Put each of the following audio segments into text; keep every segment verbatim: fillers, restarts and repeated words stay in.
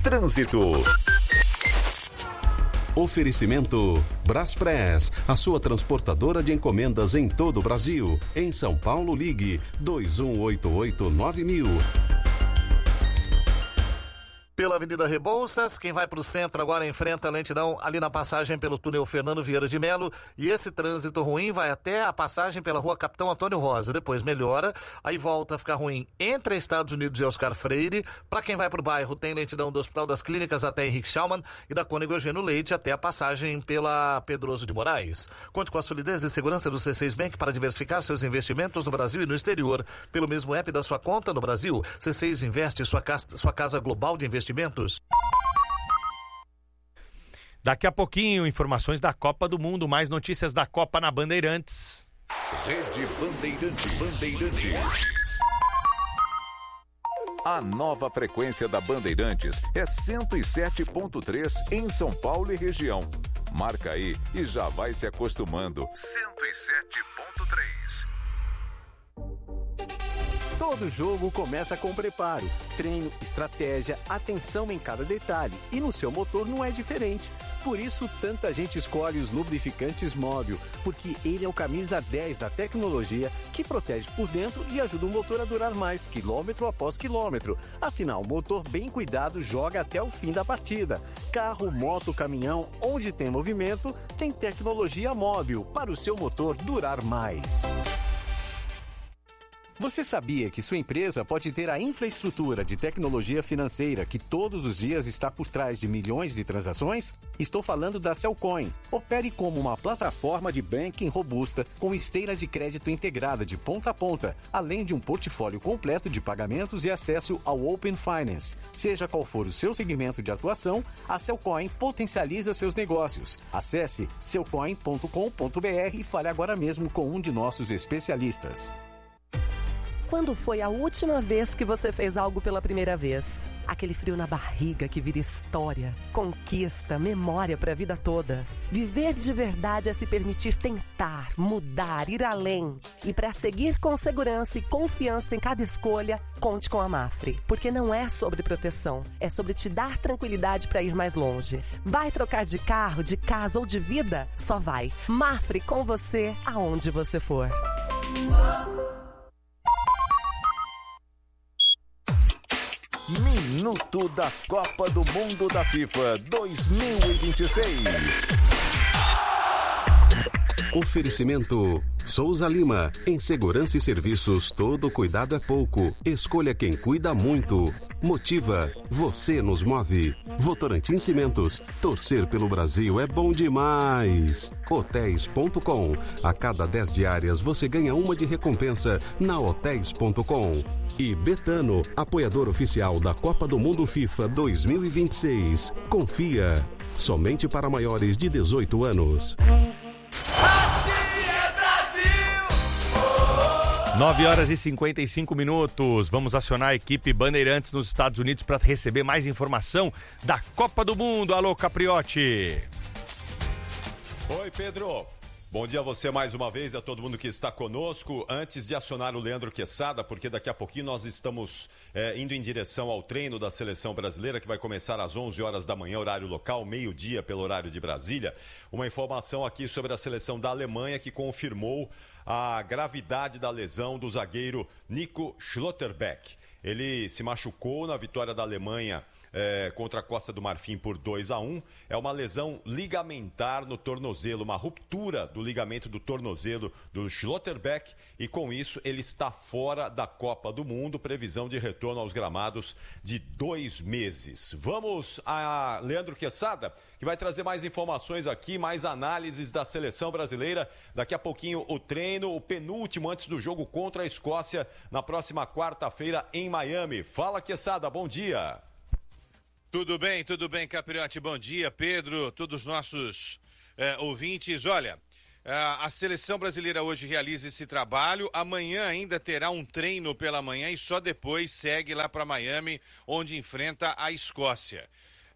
Trânsito. Oferecimento Braspress, a sua transportadora de encomendas em todo o Brasil. Em São Paulo, ligue dois um oito oito nove mil. Pela Avenida Rebouças, quem vai para o centro agora enfrenta a lentidão ali na passagem pelo túnel Fernando Vieira de Melo, e esse trânsito ruim vai até a passagem pela rua Capitão Antônio Rosa, depois melhora, aí volta a ficar ruim entre Estados Unidos e Oscar Freire. Para quem vai para o bairro, tem lentidão do Hospital das Clínicas até Henrique Schaumann e da Cônego Eugênio Leite até a passagem pela Pedroso de Moraes. Conte com a solidez e segurança do C seis Bank para diversificar seus investimentos no Brasil e no exterior. Pelo mesmo app da sua conta no Brasil, C seis Investe, sua casa, sua casa global de investimentos. Daqui a pouquinho, informações da Copa do Mundo, mais notícias da Copa na Bandeirantes. Rede Bandeirantes. Bandeirantes. A nova frequência da Bandeirantes é cento e sete ponto três em São Paulo e região. Marca aí e já vai se acostumando. cento e sete ponto três. Todo jogo começa com preparo, treino, estratégia, atenção em cada detalhe. E no seu motor não é diferente. Por isso, tanta gente escolhe os lubrificantes Móbil, porque ele é o camisa dez da tecnologia que protege por dentro e ajuda o motor a durar mais, quilômetro após quilômetro. Afinal, o motor bem cuidado joga até o fim da partida. Carro, moto, caminhão, onde tem movimento, tem tecnologia Móbil para o seu motor durar mais. Você sabia que sua empresa pode ter a infraestrutura de tecnologia financeira que todos os dias está por trás de milhões de transações? Estou falando da Cellcoin. Opere como uma plataforma de banking robusta com esteira de crédito integrada de ponta a ponta, além de um portfólio completo de pagamentos e acesso ao Open Finance. Seja qual for o seu segmento de atuação, a Cellcoin potencializa seus negócios. Acesse cellcoin ponto com ponto b r e fale agora mesmo com um de nossos especialistas. Quando foi a última vez que você fez algo pela primeira vez? Aquele frio na barriga que vira história, conquista, memória para a vida toda. Viver de verdade é se permitir tentar, mudar, ir além. E para seguir com segurança e confiança em cada escolha, conte com a Mafre. Porque não é sobre proteção, é sobre te dar tranquilidade para ir mais longe. Vai trocar de carro, de casa ou de vida? Só vai. Mafre com você, aonde você for. Minuto da Copa do Mundo da FIFA dois mil e vinte e seis. Oferecimento Souza Lima. Em segurança e serviços, todo cuidado é pouco. Escolha quem cuida muito. Motiva. Você nos move. Votorantim Cimentos. Torcer pelo Brasil é bom demais. Hotéis ponto com. A cada dez diárias você ganha uma de recompensa na hotéis ponto com. E Betano, apoiador oficial da Copa do Mundo FIFA dois mil e vinte e seis. Confia. Somente para maiores de dezoito anos. nove horas e cinquenta e cinco minutos. Vamos acionar a equipe Bandeirantes nos Estados Unidos para receber mais informação da Copa do Mundo. Alô, Capriotti. Oi, Pedro. Bom dia a você mais uma vez e a todo mundo que está conosco. Antes de acionar o Leandro Quesada, porque daqui a pouquinho nós estamos é, indo em direção ao treino da Seleção Brasileira, que vai começar às onze horas da manhã, horário local, meio-dia pelo horário de Brasília. Uma informação aqui sobre a seleção da Alemanha, que confirmou a gravidade da lesão do zagueiro Nico Schlotterbeck. Ele se machucou na vitória da Alemanha É, contra a Costa do Marfim por dois a um. É uma lesão ligamentar no tornozelo, uma ruptura do ligamento do tornozelo do Schlotterbeck, e com isso ele está fora da Copa do Mundo. Previsão de retorno aos gramados de dois meses. Vamos a Leandro Quesada, que vai trazer mais informações aqui, mais análises da seleção brasileira. Daqui a pouquinho o treino, o penúltimo antes do jogo contra a Escócia na próxima quarta-feira em Miami. Fala, Quesada, bom dia. Tudo bem, tudo bem, Capriotti, bom dia, Pedro, todos os nossos é, ouvintes. Olha, a seleção brasileira hoje realiza esse trabalho, amanhã ainda terá um treino pela manhã e só depois segue lá para Miami, onde enfrenta a Escócia.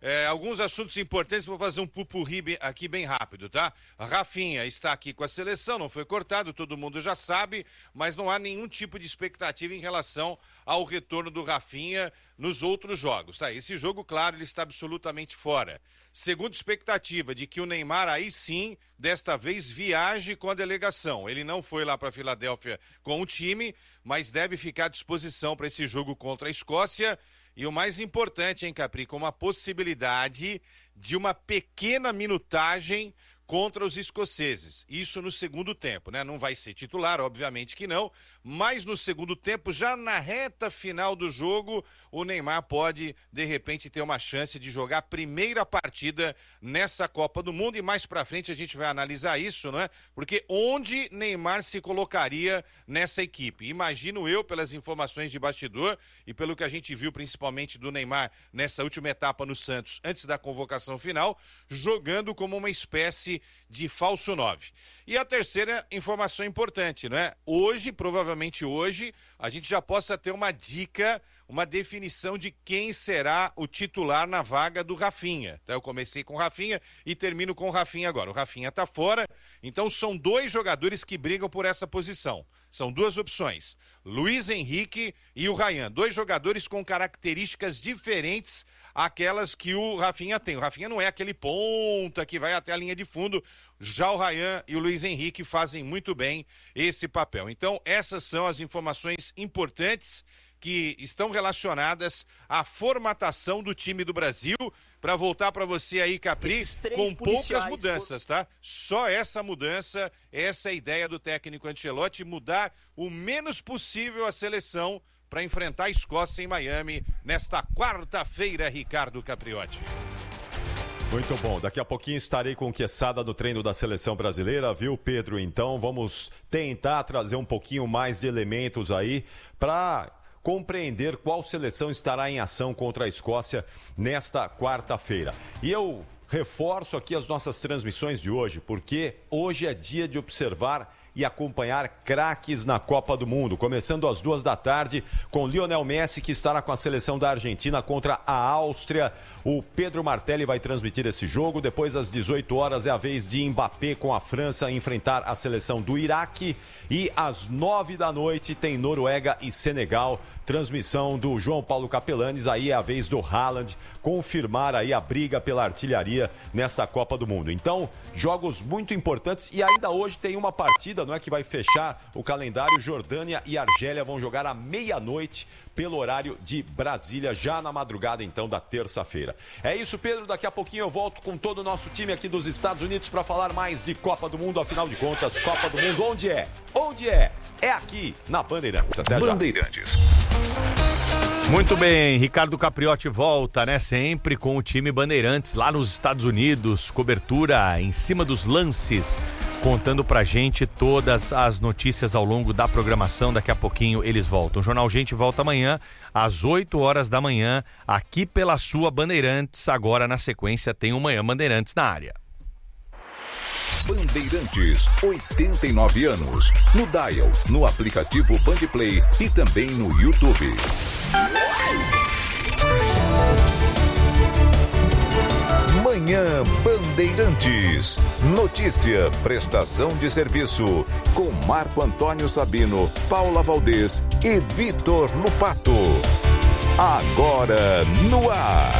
É, alguns assuntos importantes, vou fazer um pupurri bem, aqui bem rápido, tá? A Rafinha está aqui com a seleção, não foi cortado, todo mundo já sabe, mas não há nenhum tipo de expectativa em relação ao retorno do Rafinha nos outros jogos, tá? Esse jogo, claro, ele está absolutamente fora. Segunda expectativa de que o Neymar aí sim, desta vez, viaje com a delegação. Ele não foi lá para Filadélfia com o time, mas deve ficar à disposição para esse jogo contra a Escócia. E o mais importante, hein, Capri, com uma possibilidade de uma pequena minutagem contra os escoceses. Isso no segundo tempo, né? Não vai ser titular, obviamente que não, mas no segundo tempo, já na reta final do jogo, o Neymar pode, de repente, ter uma chance de jogar a primeira partida nessa Copa do Mundo, e mais pra frente a gente vai analisar isso, não é? Porque onde Neymar se colocaria nessa equipe? Imagino eu, pelas informações de bastidor e pelo que a gente viu principalmente do Neymar nessa última etapa no Santos, antes da convocação final, jogando como uma espécie de falso nove. E a terceira informação importante, não é? Hoje, provavelmente hoje, a gente já possa ter uma dica, uma definição de quem será o titular na vaga do Rafinha. Então, eu comecei com o Rafinha e termino com o Rafinha agora. O Rafinha tá fora, então são dois jogadores que brigam por essa posição. São duas opções, Luiz Henrique e o Ryan. Dois jogadores com características diferentes aquelas que o Rafinha tem. O Rafinha não é aquele ponta que vai até a linha de fundo, já o Ryan e o Luiz Henrique fazem muito bem esse papel. Então, essas são as informações importantes que estão relacionadas à formatação do time do Brasil, para voltar para você aí, Capri, com poucas mudanças, tá? Só essa mudança, essa é a ideia do técnico Ancelotti, mudar o menos possível a seleção para enfrentar a Escócia em Miami nesta quarta-feira, Ricardo Capriotti. Muito bom, daqui a pouquinho estarei com o Quesada no treino da seleção brasileira, viu, Pedro? Então vamos tentar trazer um pouquinho mais de elementos aí para compreender qual seleção estará em ação contra a Escócia nesta quarta-feira. E eu reforço aqui as nossas transmissões de hoje, porque hoje é dia de observar e acompanhar craques na Copa do Mundo, começando às duas da tarde com Lionel Messi, que estará com a seleção da Argentina contra a Áustria. O Pedro Martelli vai transmitir esse jogo. Depois, às dezoito horas, é a vez de Mbappé com a França enfrentar a seleção do Iraque. E às nove da noite tem Noruega e Senegal, transmissão do João Paulo Capelanes. Aí é a vez do Haaland confirmar aí a briga pela artilharia nessa Copa do Mundo. Então, jogos muito importantes, e ainda hoje tem uma partida, não é, que vai fechar o calendário. Jordânia e Argélia vão jogar à meia-noite pelo horário de Brasília, já na madrugada então da terça-feira. É isso, Pedro, daqui a pouquinho eu volto com todo o nosso time aqui dos Estados Unidos para falar mais de Copa do Mundo. Afinal de contas, Copa do Mundo onde é? Onde é? É aqui na Bandeirantes. Até já. Bandeirantes. Muito bem, Ricardo Capriotti volta, né? Sempre com o time Bandeirantes lá nos Estados Unidos, cobertura em cima dos lances, contando pra gente todas as notícias ao longo da programação. Daqui a pouquinho eles voltam. O Jornal Gente volta amanhã às oito horas da manhã, aqui pela sua Bandeirantes. Agora, na sequência, tem o Manhã Bandeirantes na área. Bandeirantes, oitenta e nove anos. No Dial, no aplicativo Bandplay e também no YouTube. Manhã Bandeirantes. Notícia, prestação de serviço. Com Marco Antônio Sabino, Paula Valdez e Vitor Lupato. Agora no ar.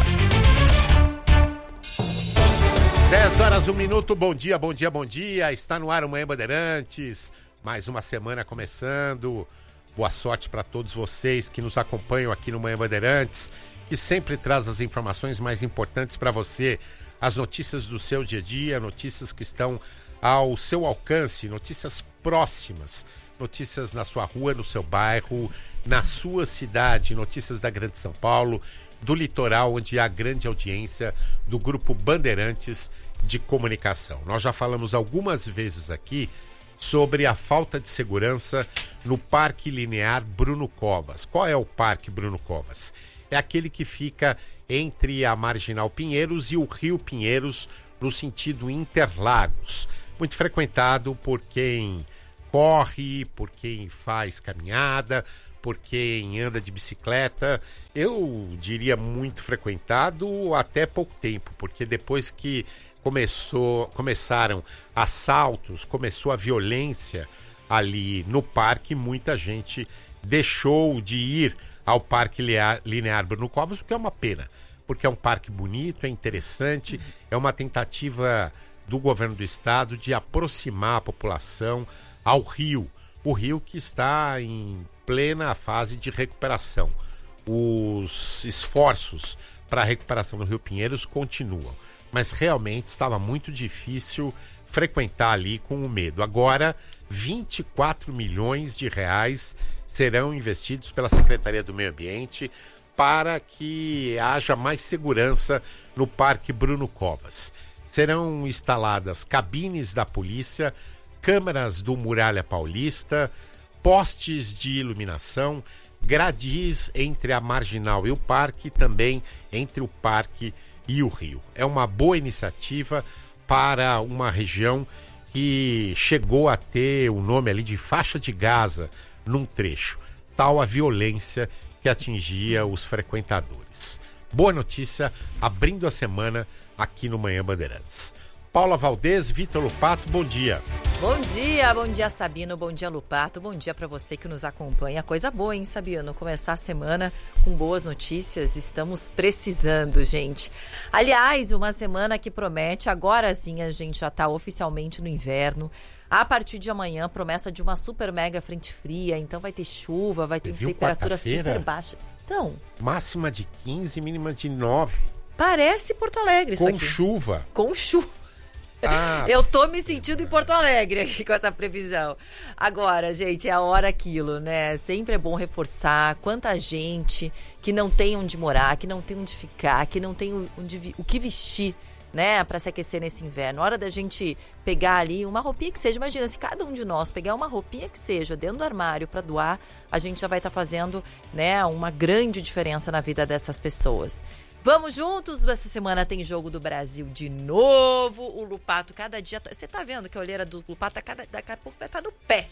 dez horas, um minuto, bom dia, bom dia, bom dia. Está no ar o Manhã Bandeirantes. Mais uma semana começando. Boa sorte para todos vocês que nos acompanham aqui no Manhã Bandeirantes, que sempre traz as informações mais importantes para você, as notícias do seu dia a dia, notícias que estão ao seu alcance, notícias próximas, notícias na sua rua, no seu bairro, na sua cidade, notícias da Grande São Paulo, do litoral, onde há grande audiência do Grupo Bandeirantes de Comunicação. Nós já falamos algumas vezes aqui sobre a falta de segurança no Parque Linear Bruno Covas. Qual é o Parque Bruno Covas? É aquele que fica entre a Marginal Pinheiros e o Rio Pinheiros, no sentido Interlagos. Muito frequentado por quem corre, por quem faz caminhada, por quem anda de bicicleta. Eu diria muito frequentado até pouco tempo, porque depois que começou, começaram assaltos, começou a violência ali no parque, muita gente deixou de ir ao Parque Linear Bruno Covas, o que é uma pena, porque é um parque bonito, é interessante, é uma tentativa do governo do estado de aproximar a população ao rio, o rio que está em plena fase de recuperação. Os esforços para a recuperação do Rio Pinheiros continuam, mas realmente estava muito difícil frequentar ali com o medo. Agora, vinte e quatro milhões de reais serão investidos pela Secretaria do Meio Ambiente para que haja mais segurança no Parque Bruno Covas. Serão instaladas cabines da polícia, câmeras do Muralha Paulista, postes de iluminação, gradis entre a Marginal e o parque, e também entre o parque e o rio. É uma boa iniciativa para uma região que chegou a ter o nome ali de faixa de Gaza num trecho, tal a violência que atingia os frequentadores. Boa notícia, abrindo a semana aqui no Manhã Bandeirantes. Paula Valdez, Vitor Lupato, bom dia. Bom dia, bom dia Sabino, bom dia Lupato, bom dia para você que nos acompanha. Coisa boa, hein, Sabino? Começar a semana com boas notícias, estamos precisando, gente. Aliás, uma semana que promete, agora sim a gente já está oficialmente no inverno. A partir de amanhã, promessa de uma super mega frente fria, então vai ter chuva, vai ter temperatura super baixa. Então, máxima de quinze, mínima de nove. Parece Porto Alegre isso com aqui. Com chuva. Com chuva. Ah. Eu tô me sentindo em Porto Alegre aqui com essa previsão. Agora, gente, é a hora aquilo, né? Sempre é bom reforçar quanta gente que não tem onde morar, que não tem onde ficar, que não tem onde, o que vestir, né, para se aquecer nesse inverno. Hora da gente pegar ali uma roupinha que seja, imagina, se cada um de nós pegar uma roupinha que seja dentro do armário para doar, a gente já vai estar tá fazendo, né, uma grande diferença na vida dessas pessoas. Vamos juntos, essa semana tem Jogo do Brasil de novo, o Lupato cada dia, você tá vendo que a olheira do Lupato cada, daqui a pouco vai estar tá no pé.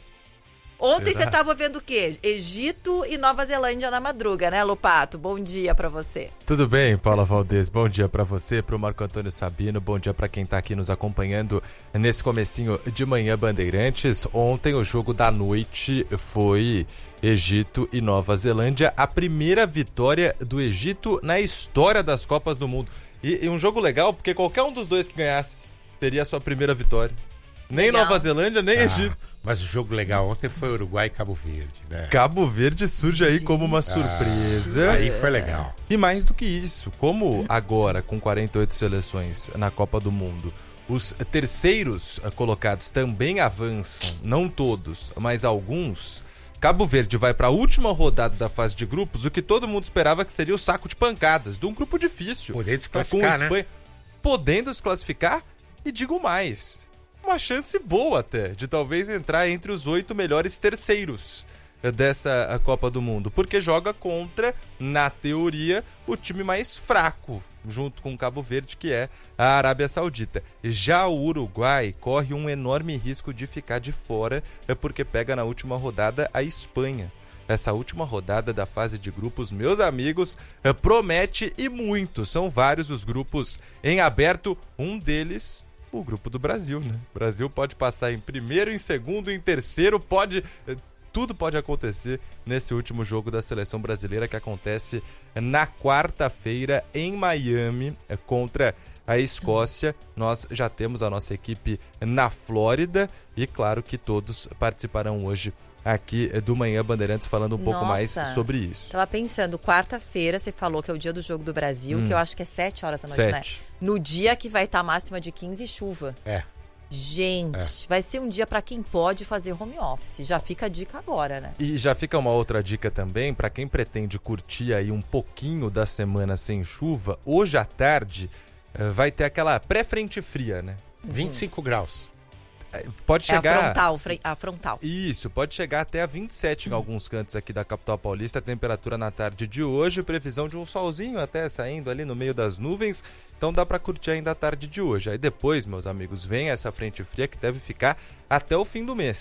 Ontem você estava vendo o quê? Egito e Nova Zelândia na madruga, né, Lupato? Bom dia para você. Tudo bem, Paula Valdez? Bom dia para você, para o Marco Antônio Sabino. Bom dia para quem está aqui nos acompanhando nesse comecinho de Manhã Bandeirantes. Ontem o jogo da noite foi Egito e Nova Zelândia. A primeira vitória do Egito na história das Copas do Mundo. E, e um jogo legal, porque qualquer um dos dois que ganhasse teria a sua primeira vitória. Nem legal. Nova Zelândia, nem ah, Egito. Mas o jogo legal ontem foi Uruguai e Cabo Verde, né? Cabo Verde surge aí como uma surpresa. Ah, aí foi legal. E mais do que isso, como agora, com quarenta e oito seleções na Copa do Mundo, os terceiros colocados também avançam, não todos, mas alguns. Cabo Verde vai para a última rodada da fase de grupos, o que todo mundo esperava que seria o saco de pancadas, de um grupo difícil. Podendo desclassificar, com Espanha, né? Podendo desclassificar, e digo mais, uma chance boa até, de talvez entrar entre os oito melhores terceiros dessa Copa do Mundo, porque joga contra, na teoria, o time mais fraco, junto com o Cabo Verde, que é a Arábia Saudita. Já o Uruguai corre um enorme risco de ficar de fora, porque pega na última rodada a Espanha. Essa última rodada da fase de grupos, meus amigos, promete e muito. São vários os grupos em aberto, um deles o grupo do Brasil, né? O Brasil pode passar em primeiro, em segundo, em terceiro, pode... Tudo pode acontecer nesse último jogo da seleção brasileira que acontece na quarta-feira em Miami contra a Escócia. Nós já temos a nossa equipe na Flórida e claro que todos participarão hoje aqui do Manhã Bandeirantes falando um Nossa, pouco mais sobre isso. Tava pensando, quarta-feira você falou que é o dia do Jogo do Brasil, hum. que eu acho que é sete horas da noite, sete. Né? No dia que vai estar tá máxima de quinze e chuva. É. Gente, é. vai ser um dia para quem pode fazer home office. Já fica a dica agora, né? E já fica uma outra dica também para quem pretende curtir aí um pouquinho da semana sem chuva. Hoje à tarde uh, vai ter aquela pré-frente fria, né? Uhum. vinte e cinco graus. Pode chegar... É a frontal, a frontal. Isso, pode chegar até a vinte e sete em alguns cantos aqui da capital paulista. A temperatura na tarde de hoje, previsão de um solzinho até saindo ali no meio das nuvens. Então dá para curtir ainda a tarde de hoje. Aí depois, meus amigos, vem essa frente fria que deve ficar até o fim do mês.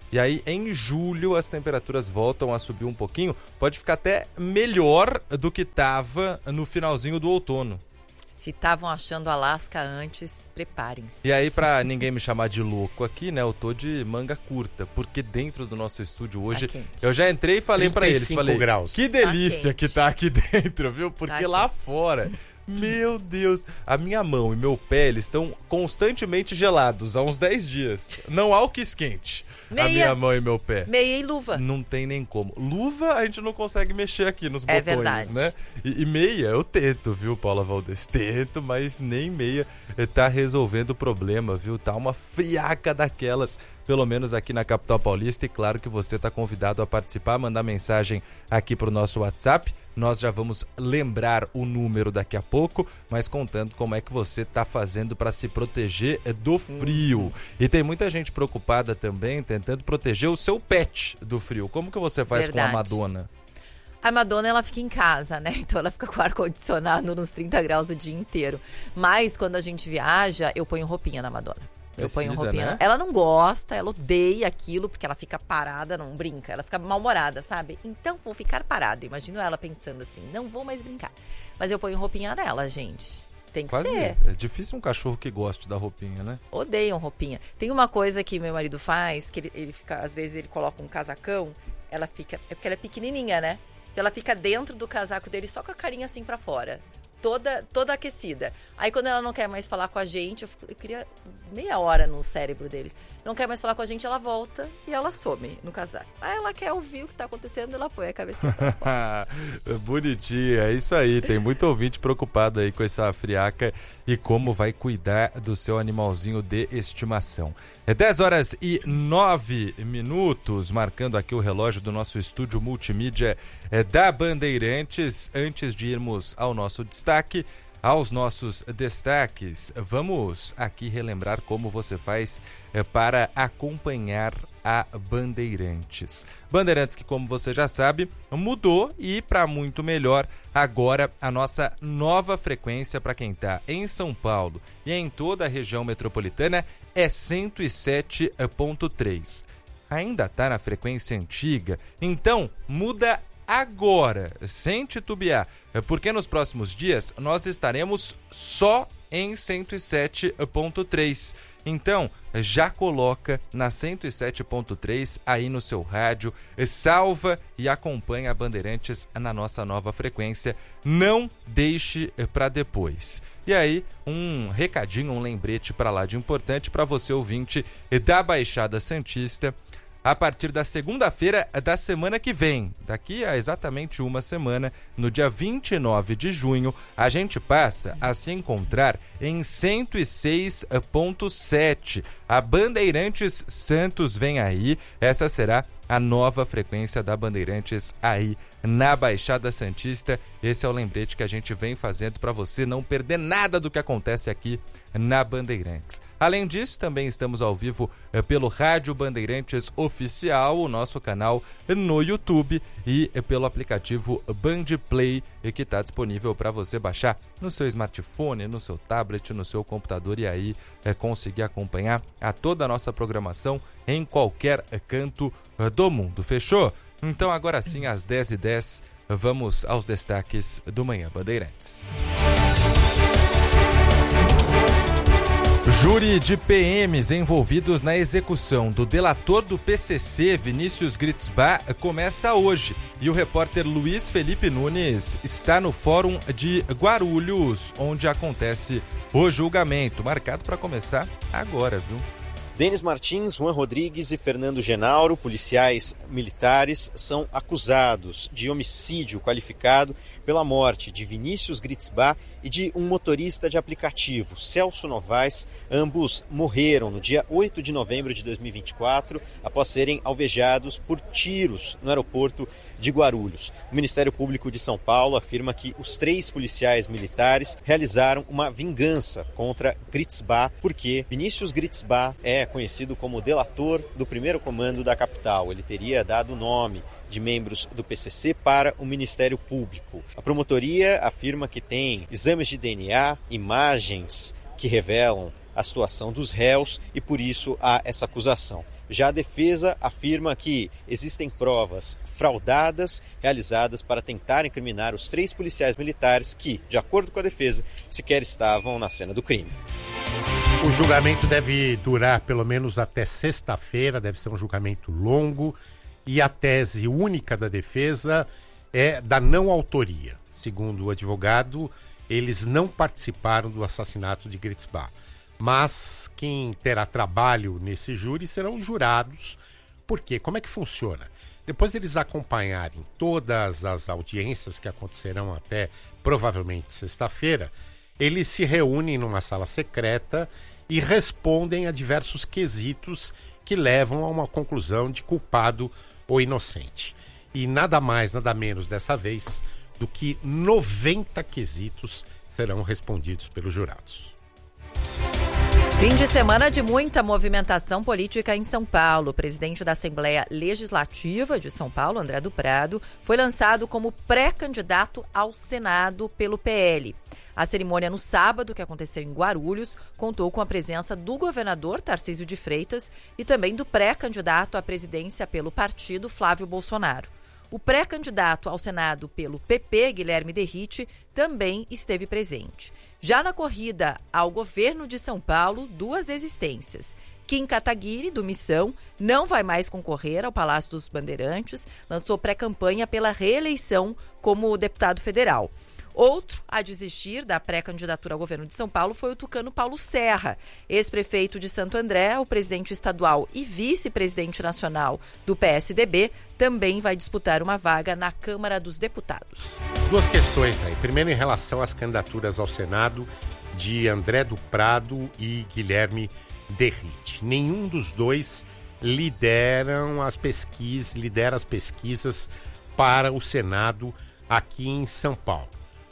E aí, em julho, as temperaturas voltam a subir um pouquinho. Pode ficar até melhor do que estava no finalzinho do outono. Se estavam achando Alasca antes, preparem-se. E aí, pra ninguém me chamar de louco aqui, né, eu tô de manga curta, porque dentro do nosso estúdio hoje, tá eu já entrei e falei pra eles, falei, graus. que delícia tá que tá aqui dentro, viu? Porque tá lá quente. fora, meu Deus, a minha mão e meu pé, eles estão constantemente gelados há uns dez dias. Não há o que esquente. Meia, a minha mão e meu pé. Meia e luva. Não tem nem como. Luva a gente não consegue mexer aqui nos botões, é verdade. né? E, e meia eu tento, viu, Paula Valdez? Tento, mas nem meia tá resolvendo o problema, viu? Tá uma friaca daquelas, pelo menos aqui na capital paulista. E claro que você tá convidado a participar, mandar mensagem aqui pro nosso WhatsApp. Nós já vamos lembrar o número daqui a pouco, mas contando como é que você tá fazendo para se proteger do frio. Uhum. E tem muita gente preocupada também, tentando proteger o seu pet do frio. Como que você faz Verdade. com a Madonna? A Madonna, ela fica em casa, né? Então ela fica com o ar-condicionado nos trinta graus o dia inteiro. Mas quando a gente viaja, eu ponho roupinha na Madonna. Eu Precisa, ponho roupinha. né? Ela não gosta, ela odeia aquilo, porque ela fica parada, não brinca. Ela fica mal-humorada, sabe? Então vou ficar parada. Imagino ela pensando assim, não vou mais brincar. Mas eu ponho roupinha nela, gente. Tem que Quase ser. É difícil um cachorro que goste da roupinha, né? Odeiam roupinha. Tem uma coisa que meu marido faz, que ele, ele fica, às vezes ele coloca um casacão, ela fica, é porque ela é pequenininha, né? Ela fica dentro do casaco dele só com a carinha assim pra fora. Toda, toda aquecida. Aí quando ela não quer mais falar com a gente, eu, fico, eu queria meia hora no cérebro deles. Não quer mais falar com a gente, ela volta e ela some no casaco. Aí ela quer ouvir o que tá acontecendo, ela põe a cabeça pra fora. Bonitinha, é isso aí. Tem muito ouvinte preocupado aí com essa friaca e como vai cuidar do seu animalzinho de estimação. É dez horas e nove minutos, marcando aqui o relógio do nosso estúdio multimídia é, da Bandeirantes. Antes de irmos ao nosso destaque, aos nossos destaques, vamos aqui relembrar como você faz é, para acompanhar a Bandeirantes. Bandeirantes que, como você já sabe, mudou e para muito melhor. Agora a nossa nova frequência para quem está em São Paulo e em toda a região metropolitana é cento e sete ponto três. Ainda está na frequência antiga? Então muda agora, sem titubear, porque nos próximos dias nós estaremos só em cento e sete ponto três. Então, já coloca na cento e sete ponto três aí no seu rádio, salva e acompanha a Bandeirantes na nossa nova frequência. Não deixe para depois. E aí, um recadinho, um lembrete para lá de importante para você ouvinte da Baixada Santista. A partir da segunda-feira da semana que vem, daqui a exatamente uma semana, no dia vinte e nove de junho, a gente passa a se encontrar em cento e seis ponto sete. A Bandeirantes Santos vem aí, essa será a nova frequência da Bandeirantes aí na Baixada Santista. Esse é o lembrete que a gente vem fazendo para você não perder nada do que acontece aqui na Bandeirantes. Além disso, também estamos ao vivo eh, pelo Rádio Bandeirantes Oficial, o nosso canal no YouTube, e eh, pelo aplicativo Band Play, eh, que está disponível para você baixar no seu smartphone, no seu tablet, no seu computador, e aí eh, conseguir acompanhar a toda a nossa programação em qualquer eh, canto eh, do mundo. Fechou? Então agora sim, às dez e dez, vamos aos destaques do Manhã Bandeirantes. Júri de P Ms envolvidos na execução do delator do P C C, Vinícius Gritzbach, começa hoje. E o repórter Luiz Felipe Nunes está no Fórum de Guarulhos, onde acontece o julgamento, marcado para começar agora, viu? Denis Martins, Juan Rodrigues e Fernando Genauro, policiais militares, são acusados de homicídio qualificado pela morte de Vinícius Gritzbach e de um motorista de aplicativo, Celso Novaes. Ambos morreram no dia oito de novembro de dois mil e vinte e quatro, após serem alvejados por tiros no aeroporto de Guarulhos. O Ministério Público de São Paulo afirma que os três policiais militares realizaram uma vingança contra Gritzbach, porque Vinícius Gritzbach é conhecido como delator do primeiro comando da capital. Ele teria dado o nome de membros do P C C para o Ministério Público. A promotoria afirma que tem exames de D N A, imagens que revelam a situação dos réus e por isso há essa acusação. Já a defesa afirma que existem provas fraudadas realizadas para tentar incriminar os três policiais militares que, de acordo com a defesa, sequer estavam na cena do crime. O julgamento deve durar pelo menos até sexta-feira, deve ser um julgamento longo, e a tese única da defesa é da não autoria. Segundo o advogado, eles não participaram do assassinato de Gritzbach. Mas quem terá trabalho nesse júri serão os jurados. Por quê? Como é que funciona? Depois eles acompanharem todas as audiências que acontecerão até provavelmente sexta-feira, eles se reúnem numa sala secreta e respondem a diversos quesitos que levam a uma conclusão de culpado ou inocente. E nada mais, nada menos dessa vez do que noventa quesitos serão respondidos pelos jurados. Fim de semana de muita movimentação política em São Paulo. O presidente da Assembleia Legislativa de São Paulo, André do Prado, foi lançado como pré-candidato ao Senado pelo P L. A cerimônia no sábado, que aconteceu em Guarulhos, contou com a presença do governador Tarcísio de Freitas e também do pré-candidato à presidência pelo partido, Flávio Bolsonaro. O pré-candidato ao Senado pelo P P, Guilherme Derrite, também esteve presente. Já na corrida ao governo de São Paulo, duas existências. Kim Kataguiri, do Missão, não vai mais concorrer ao Palácio dos Bandeirantes, lançou pré-campanha pela reeleição como deputado federal. Outro a desistir da pré-candidatura ao governo de São Paulo foi o tucano Paulo Serra, ex-prefeito de Santo André, o presidente estadual e vice-presidente nacional do P S D B, também vai disputar uma vaga na Câmara dos Deputados. Duas questões aí. Primeiro, em relação às candidaturas ao Senado de André do Prado e Guilherme Derrite. Nenhum dos dois lideram as pesquisas, lidera as pesquisas para o Senado aqui em São Paulo.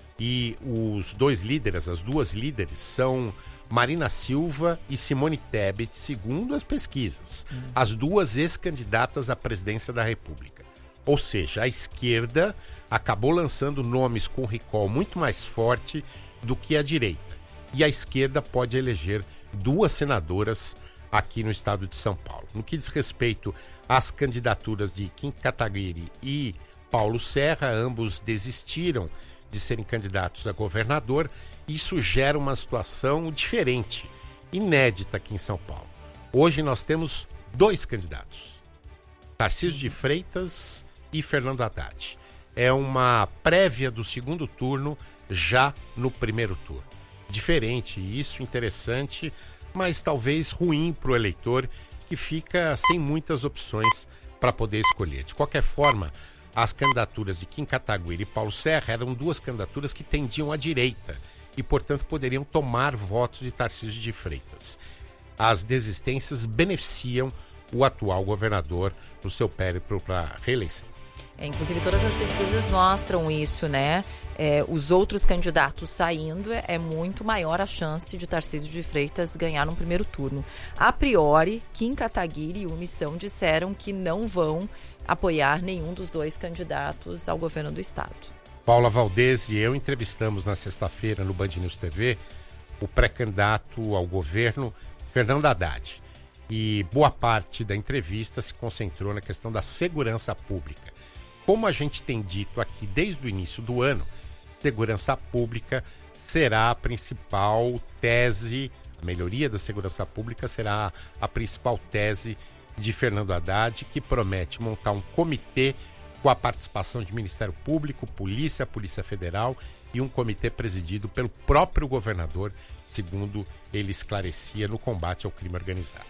E os dois líderes, as duas líderes, são Marina Silva e Simone Tebet, segundo as pesquisas. Hum. As duas ex-candidatas à presidência da República. Ou seja, a esquerda acabou lançando nomes com recall muito mais forte do que a direita. E a esquerda pode eleger duas senadoras aqui no estado de São Paulo. No que diz respeito às candidaturas de Kim Kataguiri e Paulo Serra, ambos desistiram de serem candidatos a governador. Isso gera uma situação diferente, inédita aqui em São Paulo. Hoje nós temos dois candidatos, Tarcísio de Freitas e Fernando Haddad. É uma prévia do segundo turno já no primeiro turno. Diferente, isso interessante, mas talvez ruim para o eleitor que fica sem muitas opções para poder escolher. De qualquer forma, as candidaturas de Kim Kataguiri e Paulo Serra eram duas candidaturas que tendiam à direita e, portanto, poderiam tomar votos de Tarcísio de Freitas. As desistências beneficiam o atual governador no seu périplo para a reeleição. É, inclusive, todas as pesquisas mostram isso, né? É, os outros candidatos saindo, é, é muito maior a chance de Tarcísio de Freitas ganhar no primeiro turno. A priori, Kim Kataguiri e o Missão disseram que não vão apoiar nenhum dos dois candidatos ao governo do estado. Paula Valdez e eu entrevistamos na sexta-feira no Band News T V o pré-candidato ao governo Fernando Haddad. E boa parte da entrevista se concentrou na questão da segurança pública. Como a gente tem dito aqui desde o início do ano, segurança pública será a principal tese, a melhoria da segurança pública será a principal tese de Fernando Haddad, que promete montar um comitê com a participação de Ministério Público, Polícia, Polícia Federal e um comitê presidido pelo próprio governador, segundo ele esclarecia, no combate ao crime organizado.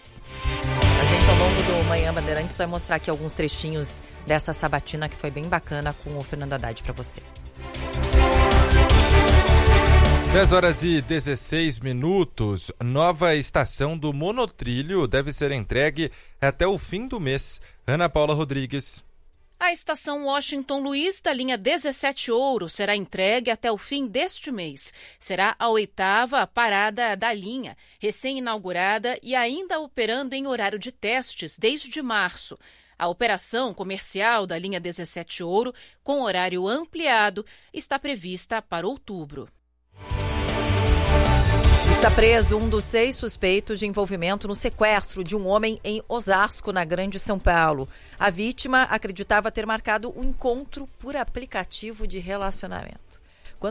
A gente, ao longo do Manhã Bandeirantes, vai mostrar aqui alguns trechinhos dessa sabatina que foi bem bacana com o Fernando Haddad para você. dez horas e dezesseis minutos. Nova estação do monotrilho deve ser entregue até o fim do mês. Ana Paula Rodrigues. A estação Washington Luiz da linha dezessete Ouro será entregue até o fim deste mês. Será a oitava parada da linha, recém-inaugurada e ainda operando em horário de testes desde março. A operação comercial da linha dezessete Ouro, com horário ampliado, está prevista para outubro. Está preso um dos seis suspeitos de envolvimento no sequestro de um homem em Osasco, na Grande São Paulo. A vítima acreditava ter marcado um encontro por aplicativo de relacionamento.